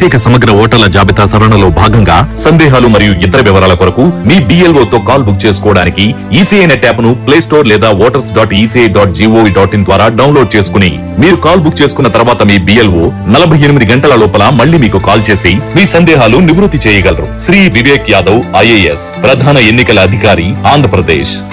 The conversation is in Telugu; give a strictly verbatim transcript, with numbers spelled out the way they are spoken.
ప్రత్యేక సమగ్ర ఓటర్ల జాబితా సవరణలో భాగంగా సందేహాలు మరియు ఇతర వివరాల కొరకు మీ బిఎల్ఓ తో కాల్ బుక్ చేసుకోవడానికి ఈసీఐ నెట్ యాప్ ను ప్లే స్టోర్ లేదా voters dot ECI dot GOV dot in ద్వారా డౌన్లోడ్ చేసుకుని మీరు కాల్ బుక్ చేసుకున్న తర్వాత మీ బిఎల్ఓ నలభై ఎనిమిది గంటల లోపల మళ్ళీ మీకు కాల్ చేసి మీ సందేహాలు నివృత్తి చేయగలరు. శ్రీ వివేక్ యాదవ్ ఐఏఎస్, ప్రధాన ఎన్నికల అధికారి, ఆంధ్రప్రదేశ్.